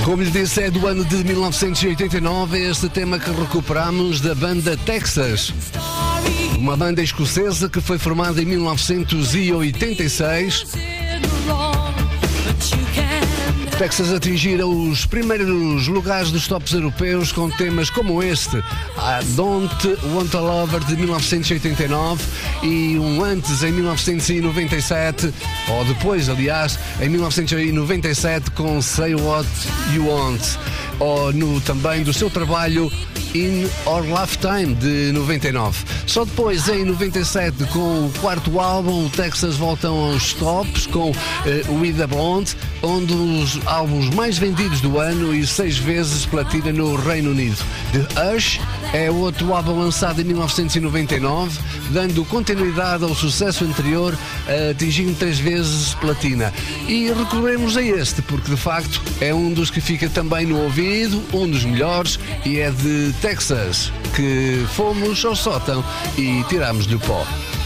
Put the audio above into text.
Como lhe disse, é do ano de 1989 este tema que recuperamos da banda Texas. Uma banda escocesa que foi formada em 1986. Texas atingiram os primeiros lugares dos tops europeus com temas como este, I Don't Want a Lover, de 1989, e um antes, em 1997, ou depois, aliás, em 1997, com Say What You Want, ou também do seu trabalho In Our Lifetime, de 99. Só depois, em 97, com o quarto álbum, o Texas voltam aos tops com With a Blonde, onde os álbuns mais vendidos do ano e 6 vezes platina no Reino Unido. The Hush é outro álbum lançado em 1999, dando continuidade ao sucesso anterior, atingindo 3 vezes platina. E recorremos a este, porque de facto é um dos que fica também no ouvido, um dos melhores, e é de Texas, que fomos ao sótão e tirámos-lhe o pó.